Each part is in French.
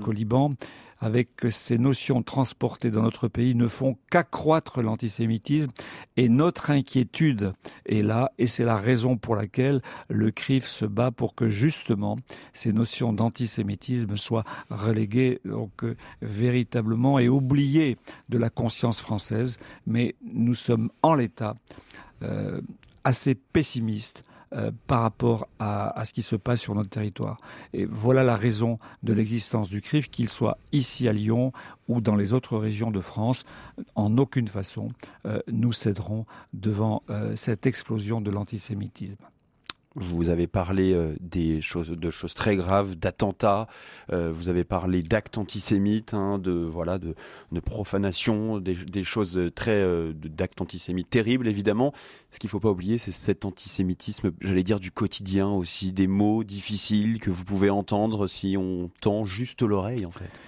qu'au Liban, avec ces notions transportées dans notre pays, ne font qu'accroître l'antisémitisme. Et notre inquiétude est là, et c'est la raison pour laquelle le CRIF se bat pour que justement ces notions d'antisémitisme soient reléguées véritablement et oubliées de la conscience française. Mais nous sommes en l'état assez pessimistes par rapport à ce qui se passe sur notre territoire. Et voilà la raison de l'existence du CRIF, qu'il soit ici à Lyon ou dans les autres régions de France. En aucune façon, nous céderons devant cette explosion de l'antisémitisme. Vous avez parlé de choses très graves, d'attentats. Vous avez parlé d'actes antisémites, de profanation, des choses d'actes antisémites terribles, évidemment. Ce qu'il ne faut pas oublier, c'est cet antisémitisme, j'allais dire, du quotidien aussi, des mots difficiles que vous pouvez entendre si on tend juste l'oreille, en fait.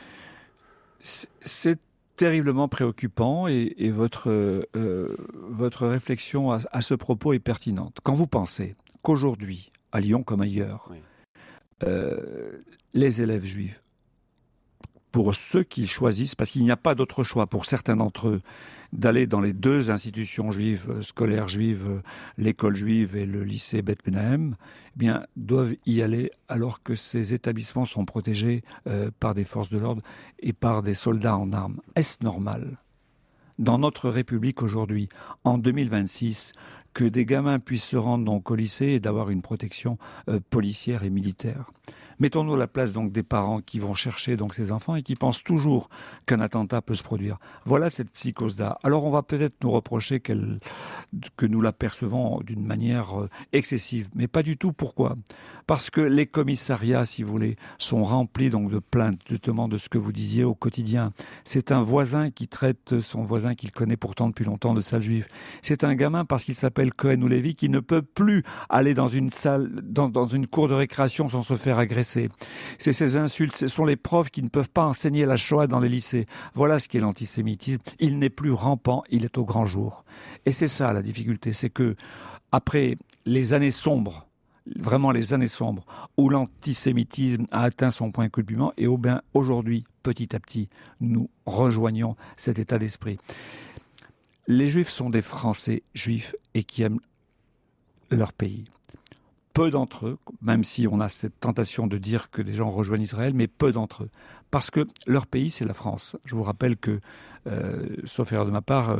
C'est terriblement préoccupant et votre réflexion à ce propos est pertinente. Quand vous pensez qu'aujourd'hui, à Lyon comme ailleurs, oui, les élèves juifs, pour ceux qui choisissent, parce qu'il n'y a pas d'autre choix pour certains d'entre eux, d'aller dans les deux institutions juives, scolaires juives, l'école juive et le lycée Beth Menahem, eh bien, doivent y aller alors que ces établissements sont protégés par des forces de l'ordre et par des soldats en armes. Est-ce normal, dans notre République aujourd'hui, en 2026, que des gamins puissent se rendre donc au lycée et d'avoir une protection policière et militaire? Mettons-nous à la place donc des parents qui vont chercher donc ces enfants et qui pensent toujours qu'un attentat peut se produire. Voilà cette psychose-là. Alors on va peut-être nous reprocher que nous la percevons d'une manière excessive, mais pas du tout. Pourquoi ? Parce que les commissariats, si vous voulez, sont remplis donc de plaintes, justement de ce que vous disiez au quotidien. C'est un voisin qui traite son voisin qu'il connaît pourtant depuis longtemps de sale juif. C'est un gamin parce qu'il s'appelle Cohen ou Lévy qui ne peut plus aller dans une salle, dans une cour de récréation sans se faire agresser. C'est ces insultes, ce sont les profs qui ne peuvent pas enseigner la Shoah dans les lycées. Voilà ce qu'est l'antisémitisme. Il n'est plus rampant, il est au grand jour. Et c'est ça la difficulté, c'est que après les années sombres, vraiment les années sombres, où l'antisémitisme a atteint son point culminant, et aujourd'hui, petit à petit, nous rejoignons cet état d'esprit. Les Juifs sont des Français juifs et qui aiment leur pays. Peu d'entre eux, même si on a cette tentation de dire que les gens rejoignent Israël, mais peu d'entre eux. Parce que leur pays, c'est la France. Je vous rappelle que, sauf erreur de ma part,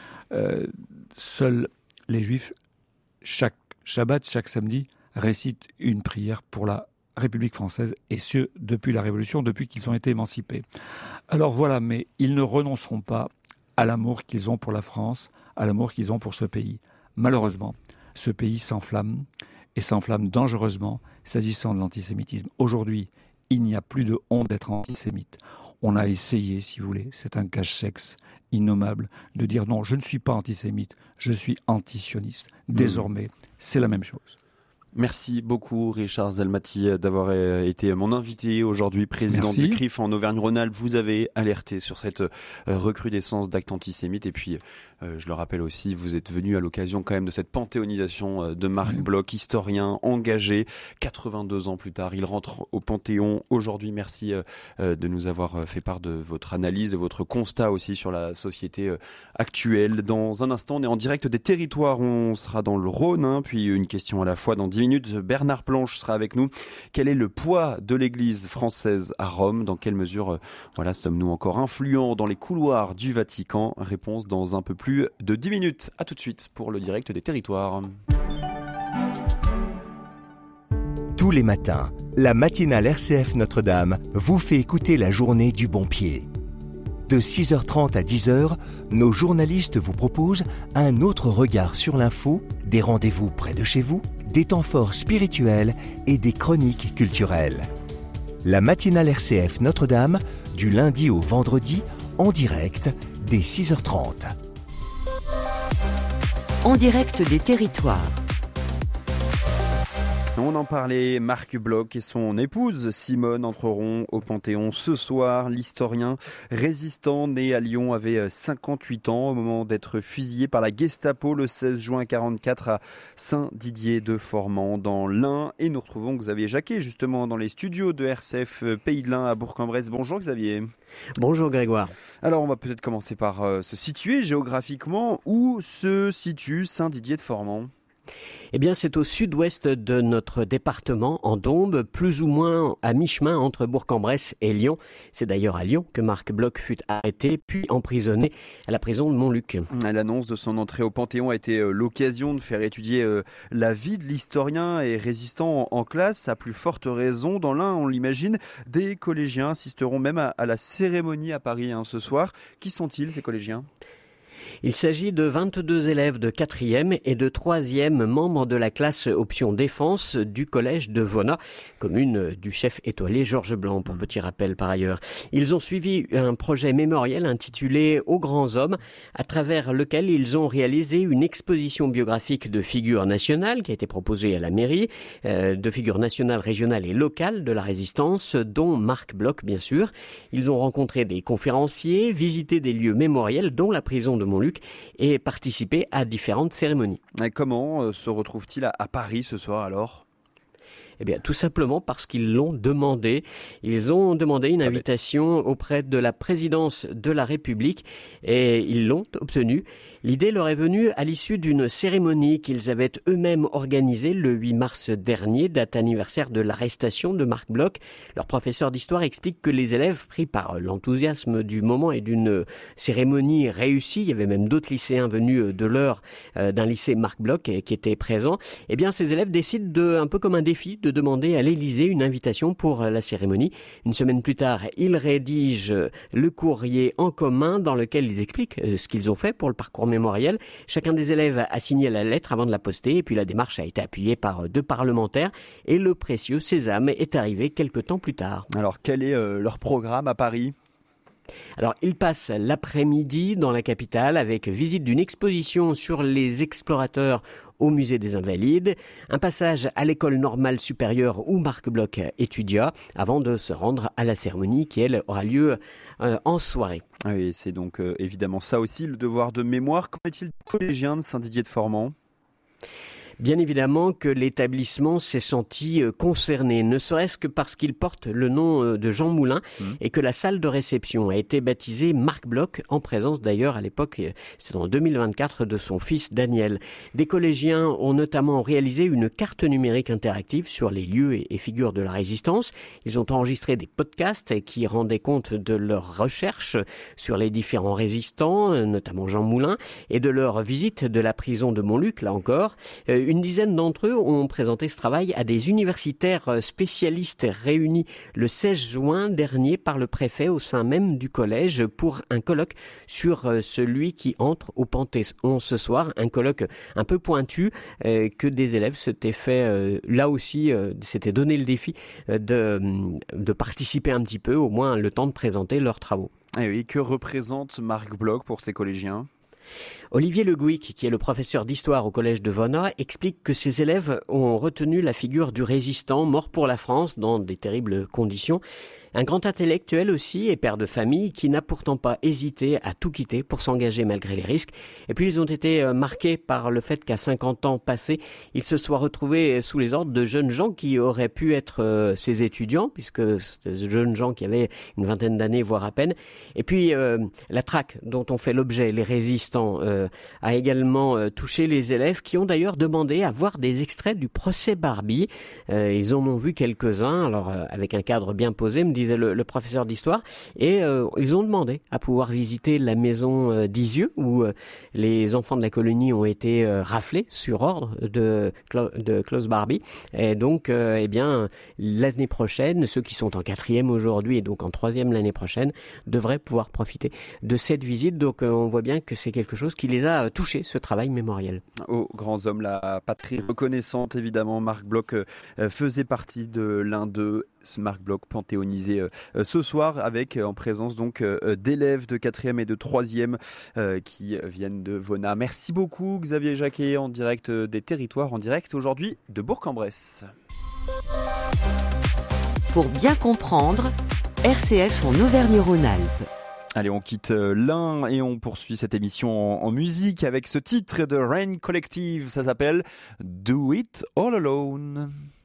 seuls les Juifs, chaque Shabbat, chaque samedi, récitent une prière pour la République française, et ce, depuis la Révolution, depuis qu'ils ont été émancipés. Alors voilà, mais ils ne renonceront pas à l'amour qu'ils ont pour la France, à l'amour qu'ils ont pour ce pays. Malheureusement, ce pays s'enflamme, et s'enflamme dangereusement s'agissant de l'antisémitisme. Aujourd'hui, il n'y a plus de honte d'être antisémite. On a essayé, si vous voulez, c'est un cache-sexe innommable, de dire non, je ne suis pas antisémite, je suis antisioniste. Désormais, c'est la même chose. Merci beaucoup Richard Zelmati d'avoir été mon invité aujourd'hui, président du CRIF en Auvergne-Rhône-Alpes. Vous avez alerté sur cette recrudescence d'actes antisémites et puis je le rappelle aussi, vous êtes venu à l'occasion quand même de cette panthéonisation de Marc Bloch, historien engagé, 82 ans plus tard. Il rentre au Panthéon aujourd'hui. Merci de nous avoir fait part de votre analyse, de votre constat aussi sur la société actuelle. Dans un instant, on est en direct des territoires. On sera dans le Rhône, puis une question à la fois dans 10 minutes. Bernard Planche sera avec nous. Quel est le poids de l'Église française à Rome ? Dans quelle mesure sommes-nous encore influents dans les couloirs du Vatican ? Réponse dans un peu plus de 10 minutes. À tout de suite pour le direct des territoires. Tous les matins, la matinale RCF Notre-Dame vous fait écouter la journée du bon pied. De 6h30 à 10h, nos journalistes vous proposent un autre regard sur l'info, des rendez-vous près de chez vous, des temps forts spirituels et des chroniques culturelles. La matinale RCF Notre-Dame, du lundi au vendredi, en direct, dès 6h30. En direct des territoires. On en parlait, Marc Bloch et son épouse Simone entreront au Panthéon ce soir. L'historien résistant né à Lyon avait 58 ans au moment d'être fusillé par la Gestapo le 16 juin 1944 à Saint-Didier-de-Formans dans l'Ain. Et nous retrouvons Xavier Jacquet justement dans les studios de RCF Pays de l'Ain à Bourg-en-Bresse. Bonjour Xavier. Bonjour Grégoire. Alors on va peut-être commencer par se situer géographiquement. Où se situe Saint-Didier-de-Formans ? Eh bien, c'est au sud-ouest de notre département, en Dombes, plus ou moins à mi-chemin entre Bourg-en-Bresse et Lyon. C'est d'ailleurs à Lyon que Marc Bloch fut arrêté, puis emprisonné à la prison de Montluc. L'annonce de son entrée au Panthéon a été l'occasion de faire étudier la vie de l'historien et résistant en classe. À plus forte raison, dans l'Ain, on l'imagine, des collégiens assisteront même à la cérémonie à Paris ce soir. Qui sont-ils, ces collégiens ? Il s'agit de 22 élèves de 4e et de 3e membres de la classe option défense du collège de Vona, commune du chef étoilé Georges Blanc, pour petit rappel par ailleurs. Ils ont suivi un projet mémoriel intitulé « Aux grands hommes », à travers lequel ils ont réalisé une exposition biographique de figures nationales qui a été proposée à la mairie, de figures nationales, régionales et locales de la résistance, dont Marc Bloch bien sûr. Ils ont rencontré des conférenciers, visité des lieux mémoriels, dont la prison de Montluc, et participer à différentes cérémonies. Et comment se retrouve-t-il à Paris ce soir alors ? Eh bien, tout simplement parce qu'ils l'ont demandé. Ils ont demandé une invitation auprès de la présidence de la République et ils l'ont obtenue. L'idée leur est venue à l'issue d'une cérémonie qu'ils avaient eux-mêmes organisée le 8 mars dernier, date anniversaire de l'arrestation de Marc Bloch. Leur professeur d'histoire explique que les élèves, pris par l'enthousiasme du moment et d'une cérémonie réussie, il y avait même d'autres lycéens venus de l'heure d'un lycée Marc Bloch qui étaient présents, eh bien ces élèves décident un peu comme un défi, de demander à l'Élysée une invitation pour la cérémonie. Une semaine plus tard, ils rédigent le courrier en commun dans lequel ils expliquent ce qu'ils ont fait pour le parcours mémoriel. Chacun des élèves a signé la lettre avant de la poster et puis la démarche a été appuyée par 2 parlementaires et le précieux sésame est arrivé quelque temps plus tard. Alors quel est leur programme à Paris ? Alors, ils passent l'après-midi dans la capitale avec visite d'une exposition sur les explorateurs au musée des Invalides, un passage à l'école normale supérieure où Marc Bloch étudia avant de se rendre à la cérémonie qui, elle, aura lieu en soirée. Oui, c'est donc évidemment ça aussi, le devoir de mémoire. Qu'en est-il collégien de Saint-Didier-de-Formans ? Bien évidemment que l'établissement s'est senti concerné, ne serait-ce que parce qu'il porte le nom de Jean Moulin et que la salle de réception a été baptisée Marc Bloch, en présence d'ailleurs à l'époque, c'est en 2024, de son fils Daniel. Des collégiens ont notamment réalisé une carte numérique interactive sur les lieux et figures de la résistance. Ils ont enregistré des podcasts qui rendaient compte de leurs recherches sur les différents résistants, notamment Jean Moulin, et de leur visite de la prison de Montluc, là encore. Une dizaine d'entre eux ont présenté ce travail à des universitaires spécialistes réunis le 16 juin dernier par le préfet au sein même du collège pour un colloque sur celui qui entre au Panthéon ce soir. Un colloque un peu pointu que des élèves s'étaient fait, là aussi, s'étaient donné le défi de participer un petit peu, au moins le temps de présenter leurs travaux. Et oui, que représente Marc Bloch pour ces collégiens ? Olivier Le Gouic, qui est le professeur d'histoire au collège de Vona, explique que ses élèves ont retenu la figure du résistant mort pour la France dans des terribles conditions. Un grand intellectuel aussi et père de famille qui n'a pourtant pas hésité à tout quitter pour s'engager malgré les risques. Et puis ils ont été marqués par le fait qu'à 50 ans passés, ils se soient retrouvés sous les ordres de jeunes gens qui auraient pu être ses étudiants, puisque c'était des jeunes gens qui avaient une vingtaine d'années, voire à peine. Et puis la traque dont on fait l'objet, les résistants, a également touché les élèves qui ont d'ailleurs demandé à voir des extraits du procès Barbie. Ils en ont vu quelques-uns, alors avec un cadre bien posé, me disait le professeur d'histoire, et ils ont demandé à pouvoir visiter la maison d'Isieux où les enfants de la colonie ont été raflés sur ordre de Klaus Barbie. Et donc, eh bien, l'année prochaine, ceux qui sont en 4e aujourd'hui et donc en 3e l'année prochaine devraient pouvoir profiter de cette visite. Donc, on voit bien que c'est quelque chose qui les a touchés, ce travail mémoriel. Aux grands hommes, la patrie reconnaissante, évidemment. Marc Bloch faisait partie de l'un d'eux. Marc Bloch panthéonisé ce soir avec en présence donc d'élèves de 4e et de 3e qui viennent de Vona. Merci beaucoup Xavier Jacquet en direct des territoires, en direct aujourd'hui de Bourg-en-Bresse. Pour bien comprendre, RCF en Auvergne-Rhône-Alpes. Allez, on quitte l'Ain et on poursuit cette émission en musique avec ce titre de Rain Collective. Ça s'appelle Do It All Alone.